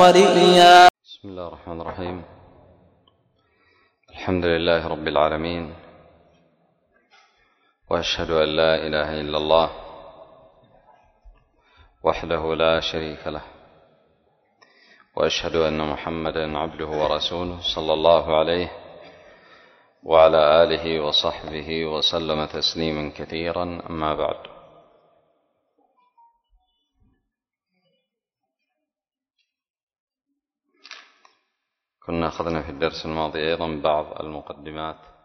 ورئيا. بسم الله الرحمن الرحيم. الحمد لله رب العالمين، وأشهد أن لا إله إلا الله وحده لا شريك له، وأشهد أن محمدا عبده ورسوله صلى الله عليه وعلى آله وصحبه وسلم تسليما كثيرا. أما بعد، كنا أخذنا في الدرس الماضي أيضا بعض المقدمات